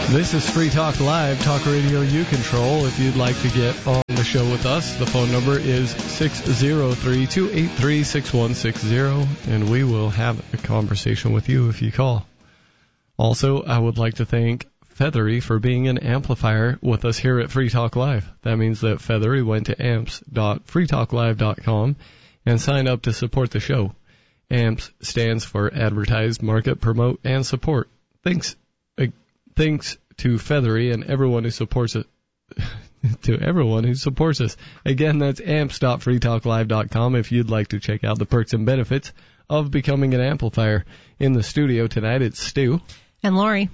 This is Free Talk Live, talk radio you control. If you'd like to get on the show with us, the phone number is 603-283-6160, and we will have a conversation with you if you call. Also, I would like to thank Feathery for being an amplifier with us here at Free Talk Live. That means that Feathery went to amps.freetalklive.com and signed up to support the show. AMPS stands for Advertise, Market, Promote, and Support. Thanks to Feathery and everyone who supports it. To everyone who supports us. Again, that's amps.freetalklive.com if you'd like to check out the perks and benefits of becoming an amplifier. In the studio tonight, it's Stu. And Lori.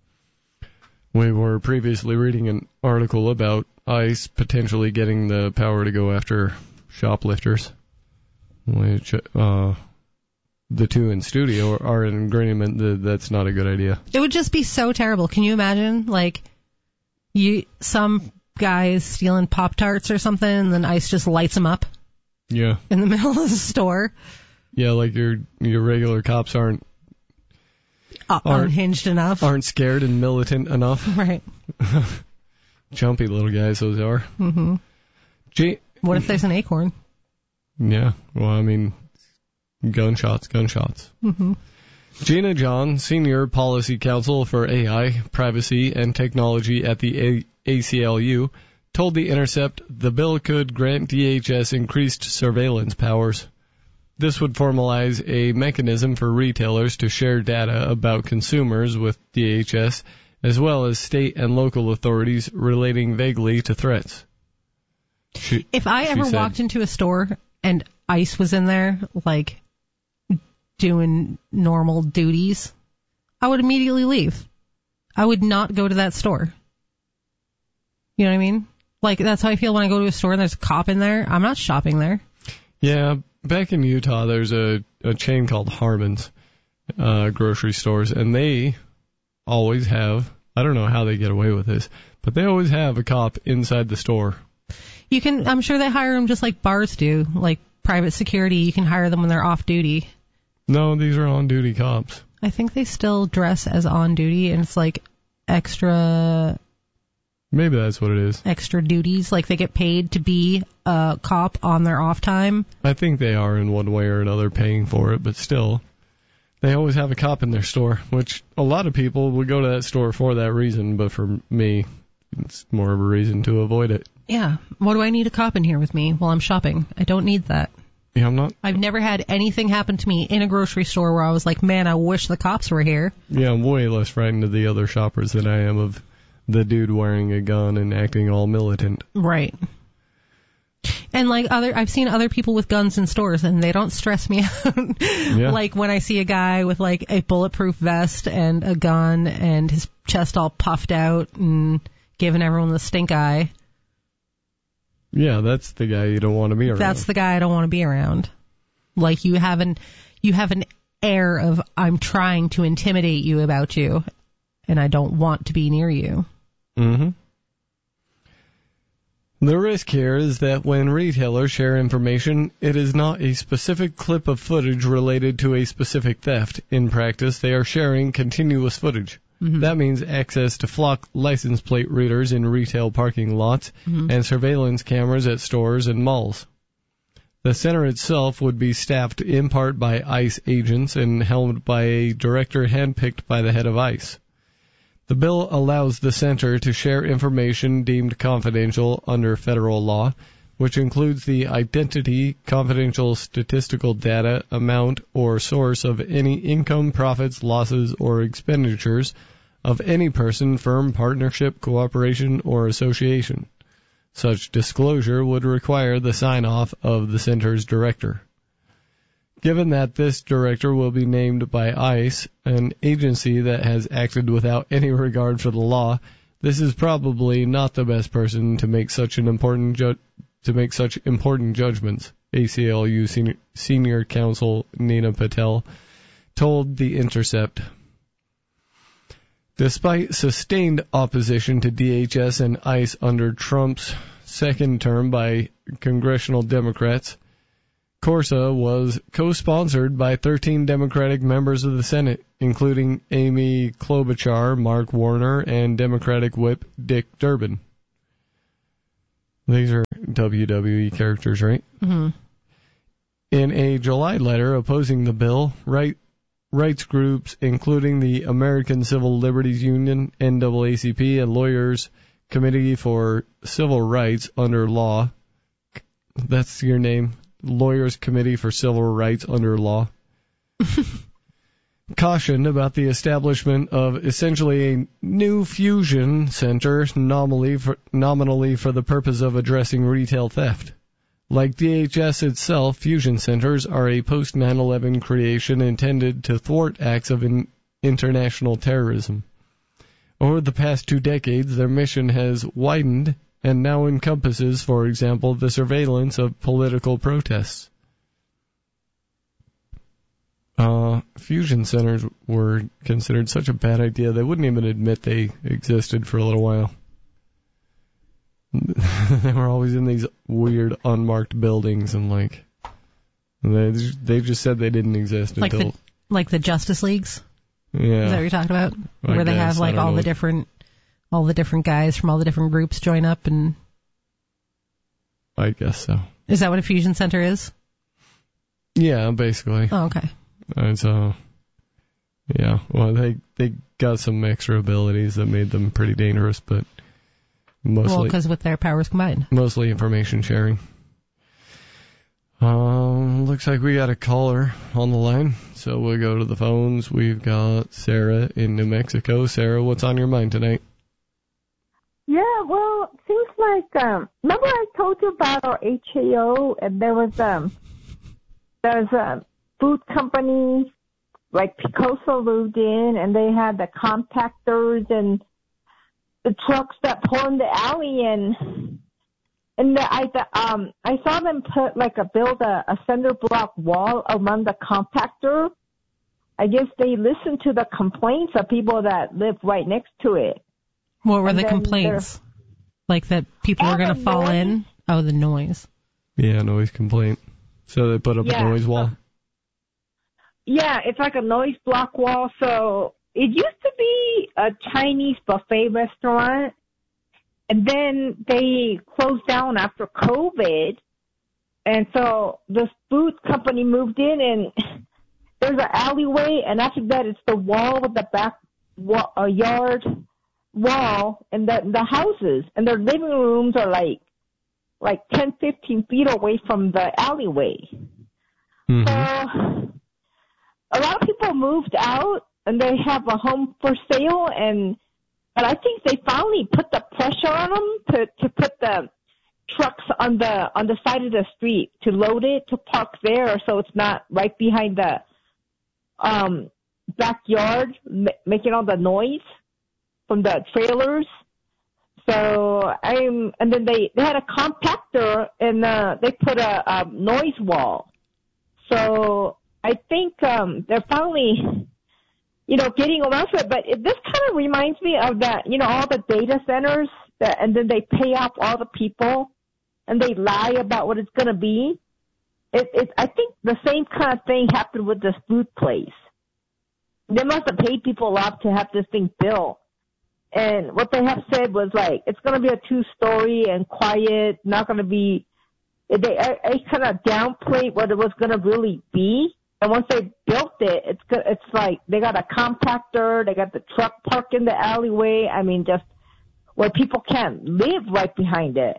We were previously reading an article about ICE potentially getting the power to go after shoplifters, which the two in studio are in agreement that that's not a good idea. It would just be so terrible. Can you imagine, like, some guy is stealing Pop-Tarts or something, and then ICE just lights him up? Yeah. In the middle of the store? Yeah, like your regular cops aren't unhinged enough. Aren't scared and militant enough. Right. Jumpy little guys, those are. Mm-hmm. What if there's an acorn? Yeah, well, I mean, gunshots. Mm-hmm. Gina John, Senior Policy Counsel for AI, Privacy, and Technology at the ACLU, told The Intercept the bill could grant DHS increased surveillance powers. This would formalize a mechanism for retailers to share data about consumers with DHS, as well as state and local authorities relating vaguely to threats. If I ever walked into a store and ICE was in there, like, doing normal duties, I would immediately leave. I would not go to that store. You know what I mean? Like, that's how I feel when I go to a store and there's a cop in there. I'm not shopping there. Yeah, back in Utah, there's a chain called Harmon's grocery stores, and they always have, I don't know how they get away with this, but they always have a cop inside the store. I'm sure they hire them just like bars do, like private security. You can hire them when they're off duty. No, these are on-duty cops. I think they still dress as on-duty, and it's like extra... Maybe that's what it is. Extra duties, like they get paid to be a cop on their off time. I think they are in one way or another paying for it, but still, they always have a cop in their store, which a lot of people would go to that store for that reason, but for me, it's more of a reason to avoid it. Yeah. What do I need a cop in here with me while I'm shopping? I don't need that. Yeah, I've never had anything happen to me in a grocery store where I was like, man, I wish the cops were here. Yeah, I'm way less frightened of the other shoppers than I am of the dude wearing a gun and acting all militant. Right. And like I've seen other people with guns in stores, and they don't stress me out. Yeah. Like when I see a guy with like a bulletproof vest and a gun and his chest all puffed out and giving everyone the stink eye. Yeah, that's the guy you don't want to be around. That's the guy I don't want to be around. Like you have an air of I'm trying to intimidate you about you, and I don't want to be near you. Mm-hmm. The risk here is that when retailers share information, it is not a specific clip of footage related to a specific theft. In practice, they are sharing continuous footage. Mm-hmm. That means access to flock license plate readers in retail parking lots and surveillance cameras at stores and malls. The center itself would be staffed in part by ICE agents and helmed by a director handpicked by the head of ICE. The bill allows the center to share information deemed confidential under federal law, which includes the identity, confidential statistical data, amount, or source of any income, profits, losses, or expenditures of any person, firm, partnership, cooperation, or association. Such disclosure would require the sign-off of the center's director. Given that this director will be named by ICE, an agency that has acted without any regard for the law, this is probably not the best person to make such important judgments. ACLU Senior Counsel Nina Patel told The Intercept. Despite sustained opposition to DHS and ICE under Trump's second term by congressional Democrats, CORSA was co-sponsored by 13 Democratic members of the Senate, including Amy Klobuchar, Mark Warner, and Democratic Whip Dick Durbin. These are WWE characters, right? Mm-hmm. In a July letter opposing the bill, rights groups, including the American Civil Liberties Union, NAACP, and Lawyers Committee for Civil Rights Under Law, that's your name, Lawyers Committee for Civil Rights Under Law, cautioned about the establishment of essentially a new fusion center nominally for the purpose of addressing retail theft. Like DHS itself, fusion centers are a post 9/11 creation intended to thwart acts of international terrorism. Over the past 2 decades, their mission has widened and now encompasses, for example, the surveillance of political protests. Fusion centers were considered such a bad idea, they wouldn't even admit they existed for a little while. They were always in these weird unmarked buildings, and they just said they didn't exist until like the Justice Leagues. Yeah, is that what you're talking about? Where they have like all the different guys from all the different groups join up, and I guess so. Is that what a fusion center is? Yeah, basically. Oh, okay. And so, yeah, well, they got some extra abilities that made them pretty dangerous, but mostly because with their powers combined, mostly information sharing. Looks like we got a caller on the line, so we'll go to the phones. We've got Sarah in New Mexico. Sarah, what's on your mind tonight? Yeah, well, seems like remember I told you about our HAO, and there's a food company like Picoso moved in, and they had the compactors and the trucks that pull in the alley, and I saw them build a cinder block wall around the compactor. I guess they listened to the complaints of people that live right next to it. What were the complaints? Like that people were going to fall in? Oh, the noise. Yeah, noise complaint. So they put up a noise wall? Yeah, it's like a noise block wall. So it used to be a Chinese buffet restaurant, and then they closed down after COVID. And so this food company moved in, and there's an alleyway, and after that it's the wall with the back yard wall, and the houses, and their living rooms are like 10, 15 feet away from the alleyway. Mm-hmm. So a lot of people moved out, and they have a home for sale, but I think they finally put the pressure on them to put the trucks on the side of the street, to load it, to park there, so it's not right behind the backyard making all the noise from the trailers. So and then they had a compactor, and they put a noise wall. So I think they're finally, getting around to it. But this kind of reminds me of that, all the data centers and then they pay off all the people, and they lie about what it's going to be. I think the same kind of thing happened with this food place. They must have paid people a lot to have this thing built. And what they have said was it's going to be a 2-story and quiet, not going to be, they kind of downplayed what it was going to really be. And once they built it, it's like they got a compactor, they got the truck parked in the alleyway. I mean, just where people can't live right behind it.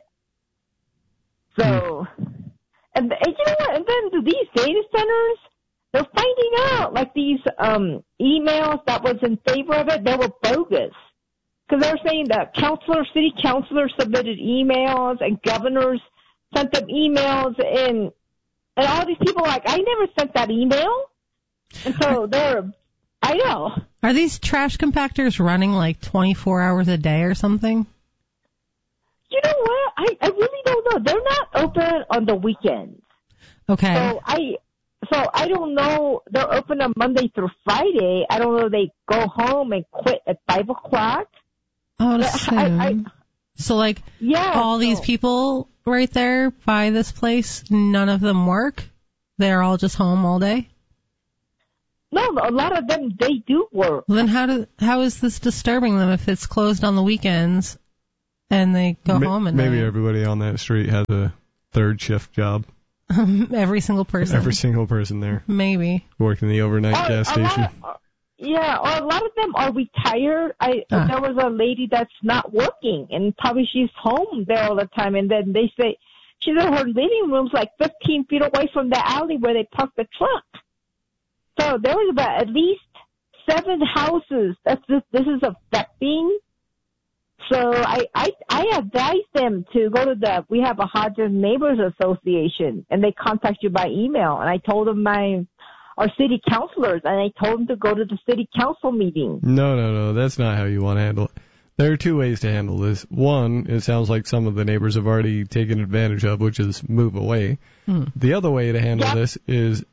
So, and you know what? And then these data centers, they're finding out these emails that was in favor of it, they were bogus. Because they're saying that city councilors submitted emails, and governors sent them emails, and all these people are I never sent that email. And so I know. Are these trash compactors running 24 hours a day or something? You know what? I really don't know. They're not open on the weekends. Okay. So I don't know. They're open on Monday through Friday. I don't know if they go home and quit at 5 o'clock. Oh, so all these people right there by this place, none of them work? They're all just home all day? No, a lot of them, they do work. Well, then how is this disturbing them if it's closed on the weekends and they go home and maybe everybody on that street has a third shift job. Every single person. Every single person there. Maybe. Working the overnight gas station. Or a lot of them are retired. There was a lady that's not working, and probably she's home there all the time, and then they say she's in her living room's like 15 feet away from the alley where they park the truck. So there was about at least 7 houses this is affecting. So I advise them to go to we have a Hodges Neighbors Association, and they contact you by email. And I told them our city councilors, and I told them to go to the city council meeting. No, that's not how you want to handle it. There are 2 ways to handle this. One, it sounds like some of the neighbors have already taken advantage of, which is move away. The other way to handle this is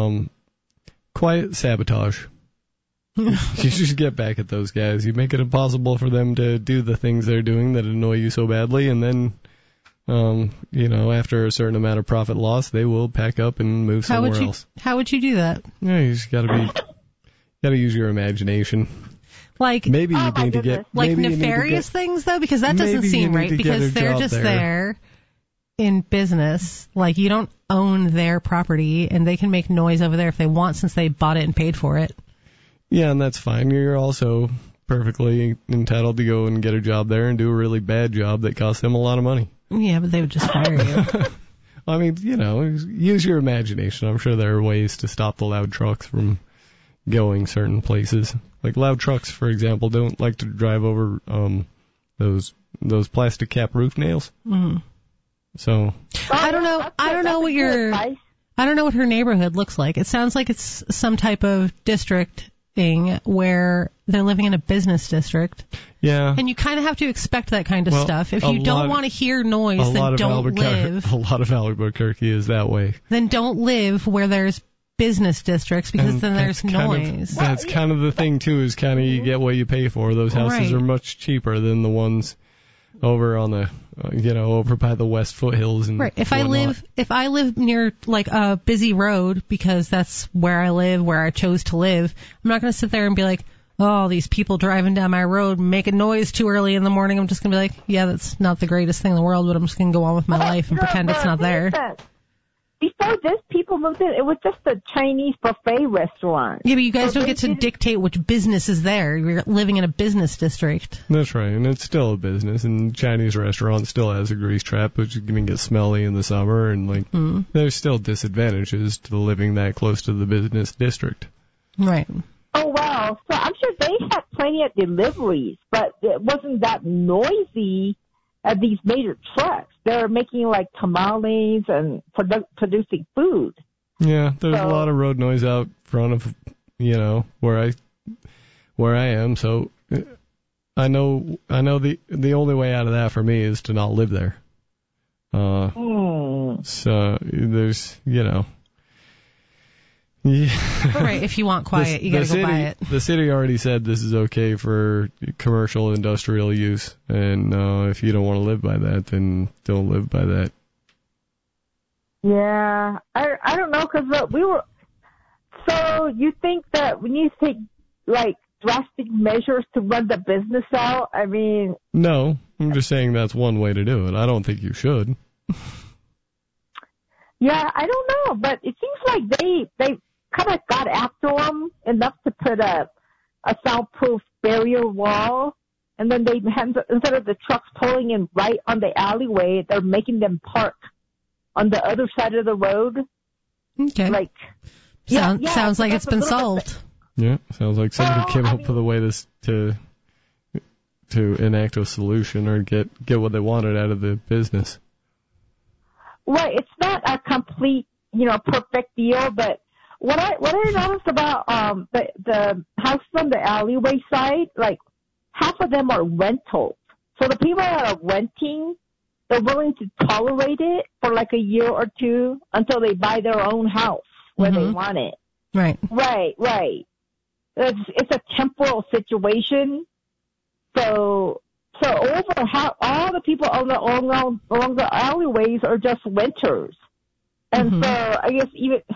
quiet sabotage. You just get back at those guys. You make it impossible for them to do the things they're doing that annoy you so badly, and then, after a certain amount of profit loss, they will pack up and move somewhere else. How would you do that? Yeah, you just gotta use your imagination. Like maybe you need to get nefarious things though, because that doesn't seem right. Because they're just there in business. Like, you don't own their property, and they can make noise over there if they want, since they bought it and paid for it. Yeah, and that's fine. You're also perfectly entitled to go and get a job there and do a really bad job that costs them a lot of money. Yeah, but they would just fire you. I mean, use your imagination. I'm sure there are ways to stop the loud trucks from going certain places. Like, loud trucks, for example, don't like to drive over those plastic cap roof nails. So I don't know what her neighborhood looks like. It sounds like it's some type of district thing where they're living in a business district. Yeah. And you kind of have to expect that kind of stuff. If you don't want to hear noise, then don't live. A lot of Albuquerque is that way. Then don't live where there's business districts, because then there's noise. That's kind of the thing, too, is kind of you get what you pay for. Those houses are much cheaper than the ones over on the, over by the West Foothills and right. If I live near like a busy road, because that's where I live, where I chose to live, I'm not going to sit there and be like, oh, these people driving down my road making noise too early in the morning. I'm just going to be like, yeah, that's not the greatest thing in the world, but I'm just going to go on with my life and pretend it's not there. Before this, people moved in, it was just a Chinese buffet restaurant. Yeah, but you guys don't get to dictate which business is there. You're living in a business district. That's right, and it's still a business, and Chinese restaurant still has a grease trap, which can get smelly in the summer, and there's still disadvantages to living that close to the business district. Right. Oh, wow. So I'm sure they had plenty of deliveries, but it wasn't that noisy at these major trucks. They're making like tamales and producing food. Yeah, there's a lot of road noise out front of, where I am. So I know the only way out of that for me is to not live there. So there's, Yeah. Right, if you want quiet, you gotta go buy it. The city already said this is okay for commercial industrial use, and if you don't want to live by that, then don't live by that. Yeah, I don't know, because we were. So you think that we need to take like drastic measures to run the business out? I mean. No, I'm just saying that's one way to do it. I don't think you should. Yeah, I don't know, but it seems like they kind of got after them enough to put a soundproof barrier wall, and then instead of the trucks pulling in right on the alleyway, they're making them park on the other side of the road. Okay. Sounds like it's been solved. Yeah, sounds like somebody came up with a way to enact a solution or get what they wanted out of the business. Right, it's not a complete, perfect deal, but what I noticed about the houses on the alleyway side, like half of them are rentals. So the people that are renting, they're willing to tolerate it for like a year or two until they buy their own house where they want it. Right. Right. It's a temporal situation. So over all the people along the alleyways are just renters. And so I guess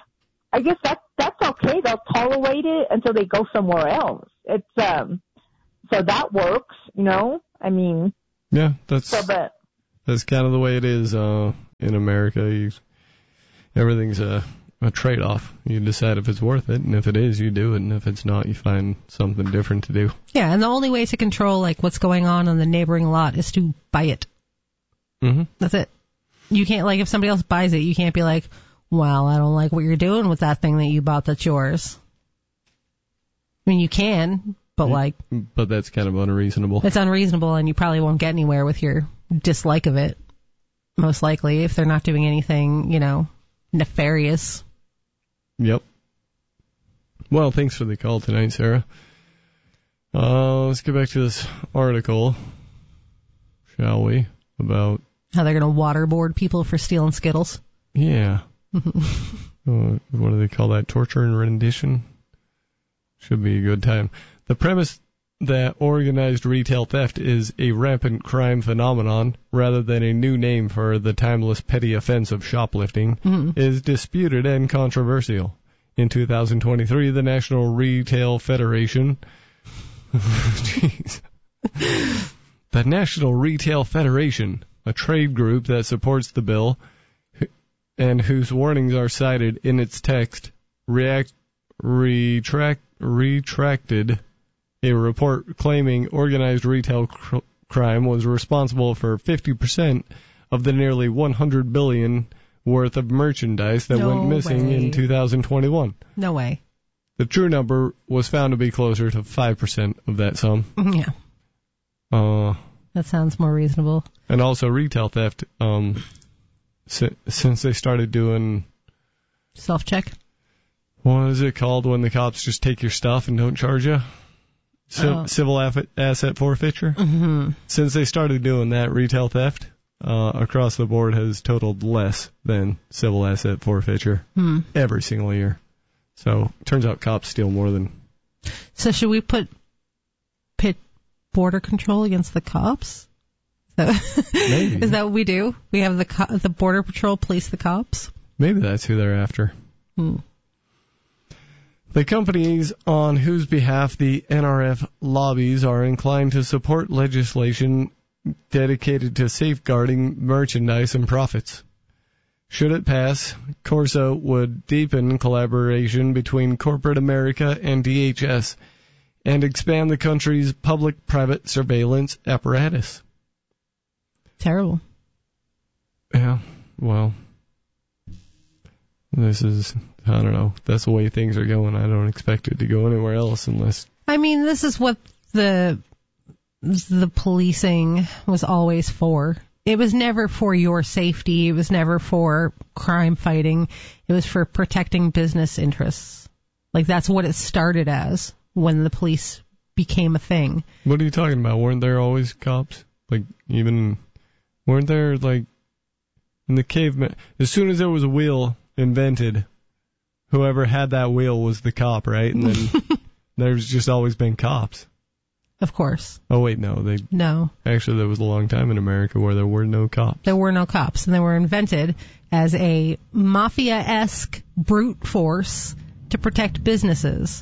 I guess that's okay. They'll tolerate it until they go somewhere else. It's so that works, you know. I mean, yeah, that's kind of the way it is in America. Everything's a trade-off. You decide if it's worth it, and if it is, you do it, and if it's not, you find something different to do. Yeah, and the only way to control like what's going on the neighboring lot is to buy it. Mm-hmm. That's it. You can't, like, if somebody else buys it, you can't be like, well, I don't like what you're doing with that thing that you bought that's yours. I mean, you can, but But that's kind of unreasonable. It's unreasonable, and you probably won't get anywhere with your dislike of it, most likely, if they're not doing anything, you know, nefarious. Yep. Well, thanks for the call tonight, Sarah. Let's get back to this article, shall we, about how they're going to waterboard people for stealing Skittles. Yeah. What do they call that? Torture and rendition? Should be a good time. The premise that organized retail theft is a rampant crime phenomenon rather than a new name for the timeless petty offense of shoplifting is disputed and controversial. In 2023, the National Retail Federation... Jeez. The National Retail Federation, a trade group that supports the bill and whose warnings are cited in its text, retracted a report claiming organized retail crime was responsible for 50% of the nearly $100 billion worth of merchandise that went missing in 2021. No way. The true number was found to be closer to 5% of that sum. Yeah. That sounds more reasonable. And also retail theft, since they started doing... Self-check? What is it called when the cops just take your stuff and don't charge you? Civil asset forfeiture? Mm-hmm. Since they started doing that, retail theft across the board has totaled less than civil asset forfeiture every single year. So, turns out cops steal more than... So should we pit border control against the cops? Maybe. Is that what we do? We have the border patrol police the cops? Maybe that's who they're after. The companies on whose behalf the NRF lobbies are inclined to support legislation dedicated to safeguarding merchandise and profits. Should it pass, Corso would deepen collaboration between corporate America and DHS and expand the country's public-private surveillance apparatus. Terrible. Yeah, well, this is, I don't know, that's the way things are going. I don't expect it to go anywhere else unless... I mean, this is what the policing was always for. It was never for your safety. It was never for crime fighting. It was for protecting business interests. Like, that's what it started as when the police became a thing. What are you talking about? Weren't there always cops? Like, even... Weren't there, like, in the caveman... As soon as there was a wheel invented, whoever had that wheel was the cop, right? And then there's just always been cops. Of course. Oh, wait, no. No. Actually, there was a long time in America where there were no cops. There were no cops, and they were invented as a mafia-esque brute force to protect businesses.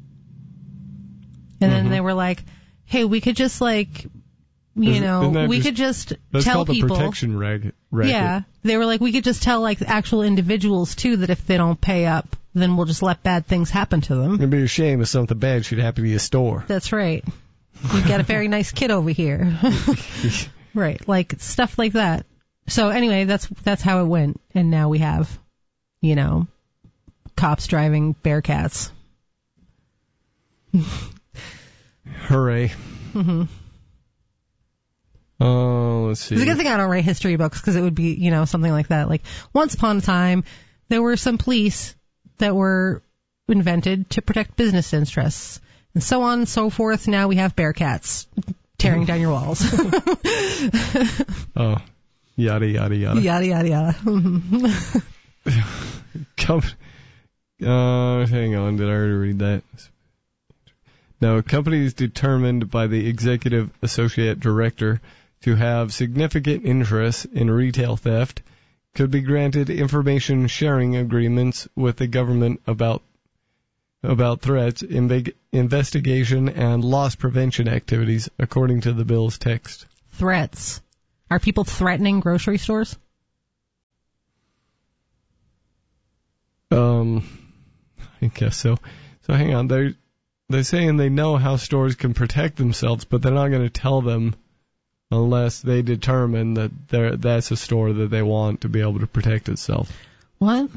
And then they were like, hey, we could just, like, you know, we could just tell people. That's called the protection racket. Yeah. They were like, we could just tell, like, actual individuals, too, that if they don't pay up, then we'll just let bad things happen to them. It'd be a shame if something bad should happen to your store. That's right. You've got a very nice kid over here. Right, like stuff like that. So anyway, that's how it went. And now we have, you know, cops driving Bearcats. Hooray. Mm-hmm. Let's see. It's a good thing I don't write history books because it would be, you know, something like that. Like, once upon a time, there were some police that were invented to protect business interests. And so on and so forth. Now we have Bearcats tearing down your walls. Oh, yada, yada, yada. Yada, yada, yada. Hang on, did I already read that? No, companies determined by the executive associate director to have significant interest in retail theft could be granted information sharing agreements with the government about threats, investigation, and loss prevention activities, according to the bill's text. Threats. Are people threatening grocery stores? I guess so. So hang on. They're saying they know how stores can protect themselves, but they're not going to tell them unless they determine that that's a store that they want to be able to protect itself. What?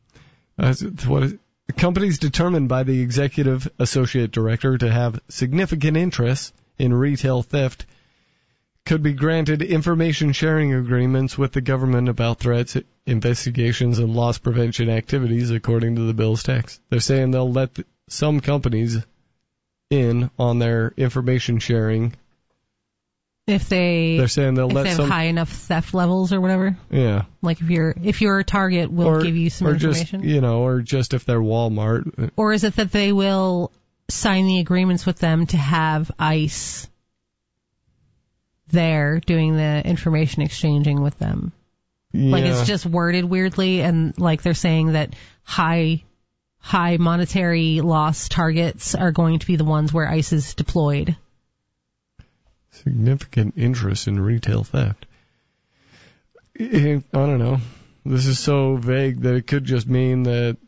Companies determined by the executive associate director to have significant interest in retail theft could be granted information sharing agreements with the government about threats, investigations, and loss prevention activities, according to the bill's text. They're saying they'll let some companies in on their information sharing. They're saying they'll let have high enough theft levels or whatever. Yeah. Like if you're a Target, we'll give you some information. Or just if they're Walmart. Or is it that they will sign the agreements with them to have ICE there doing the information exchanging with them? Yeah. Like it's just worded weirdly, and like they're saying that high monetary loss targets are going to be the ones where ICE is deployed. Significant interest in retail theft. I don't know. This is so vague that it could just mean that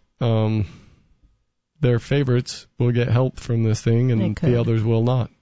their favorites will get help from this thing and the others will not.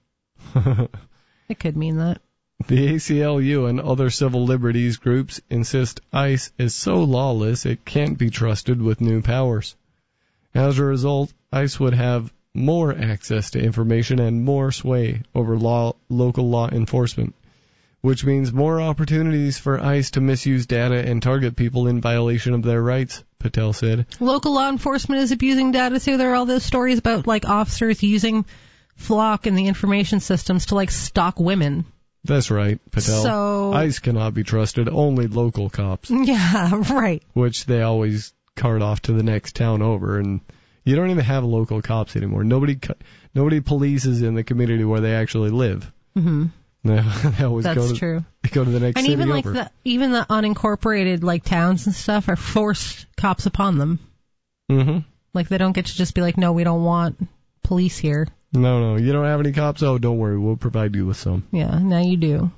It could mean that. The ACLU and other civil liberties groups insist ICE is so lawless it can't be trusted with new powers. As a result, ICE would have more access to information and more sway over local law enforcement, which means more opportunities for ICE to misuse data and target people in violation of their rights, Patel said. Local law enforcement is abusing data too. There are all those stories about like officers using Flock and the information systems to like stalk women. That's right, Patel. So, ICE cannot be trusted, only local cops. Yeah, right. Which they always cart off to the next town over, and you don't even have local cops anymore. Nobody polices in the community where they actually live. Mm-hmm. They always true. They go to the next and city even over. like even the unincorporated like towns and stuff are forced cops upon them. Mm-hmm. Like they don't get to just be like, no, we don't want police here. No, you don't have any cops? Oh, don't worry, we'll provide you with some. Yeah, now you do.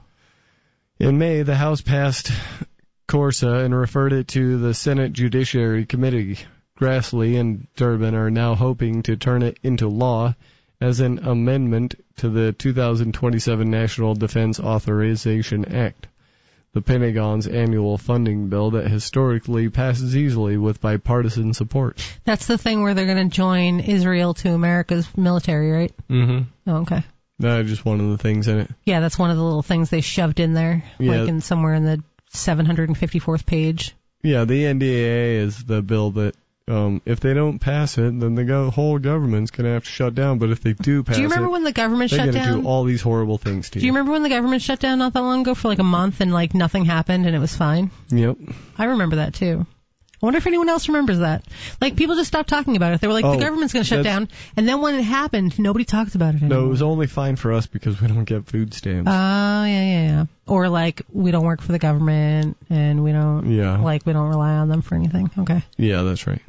In May, the House passed CORSA and referred it to the Senate Judiciary Committee. Grassley and Durbin are now hoping to turn it into law as an amendment to the 2027 National Defense Authorization Act, the Pentagon's annual funding bill that historically passes easily with bipartisan support. That's the thing where they're going to join Israel to America's military, right? Mm-hmm. Oh, okay. That's just one of the things in it. Yeah, that's one of the little things they shoved in there, like in somewhere in the 754th page. Yeah, the NDAA is the bill that if they don't pass it, then the whole government's going to have to shut down. But if they do pass it, do you remember when the government shut down? They're going to do all these horrible things to you. Do you remember when the government shut down not that long ago for like a month and like nothing happened and it was fine? Yep. I remember that too. I wonder if anyone else remembers that. Like people just stopped talking about it. They were like, the government's going to shut down. And then when it happened, nobody talked about it anymore. No, it was only fine for us because we don't get food stamps. Oh, yeah. Or like we don't work for the government and we don't we don't rely on them for anything. Okay. Yeah, that's right.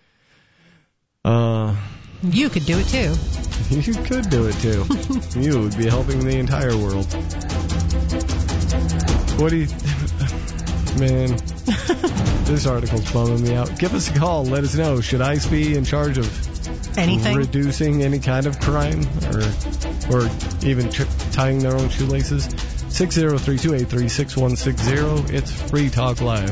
You could do it too. You could do it too. You would be helping the entire world. What do you... Man, this article's bumming me out. Give us a call. Let us know. Should ICE be in charge of anything? Reducing any kind of crime or even tying their own shoelaces? 603-283-6160. It's Free Talk Live.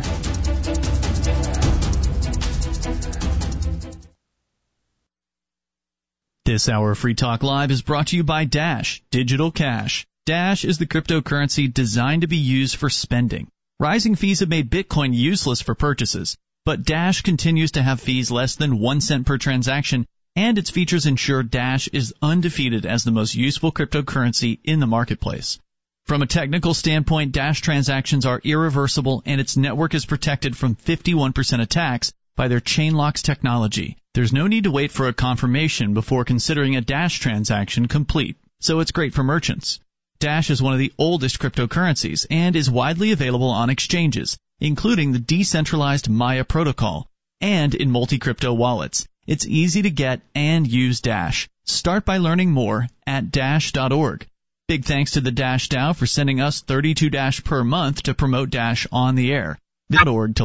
This hour of Free Talk Live is brought to you by Dash Digital Cash. Dash is the cryptocurrency designed to be used for spending. Rising fees have made Bitcoin useless for purchases, but Dash continues to have fees less than 1 cent per transaction, and its features ensure Dash is undefeated as the most useful cryptocurrency in the marketplace. From a technical standpoint, Dash transactions are irreversible, and its network is protected from 51% attacks by their Chainlocks technology. There's no need to wait for a confirmation before considering a Dash transaction complete, so it's great for merchants. Dash is one of the oldest cryptocurrencies and is widely available on exchanges. including the decentralized Maya protocol, and in multi-crypto wallets. It's easy to get and use Dash. Start by learning more at Dash.org. Big thanks to the Dash DAO for sending us 32 Dash per month to promote Dash on the air. .org to